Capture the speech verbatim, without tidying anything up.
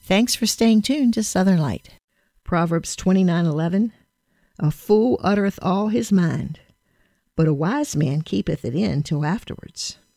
Thanks for staying tuned to Southern Light. Proverbs twenty-nine eleven. A fool uttereth all his mind, but a wise man keepeth it in till afterwards.